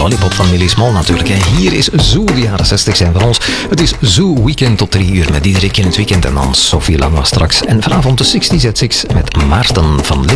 Lollipop van Millie Small natuurlijk. Hier is Zoo, de jaren 60 zijn voor ons. Het is Zoo Weekend tot 3 uur met Diederik in het weekend en dan Sophie Lanois straks. En vanavond de 60's at 6 met Maarten van Limburg.